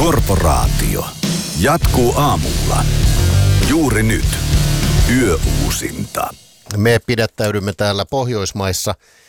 Korporaatio jatkuu aamulla. Juuri nyt. Yöuusinta. Me pidättäydymme täällä Pohjoismaissa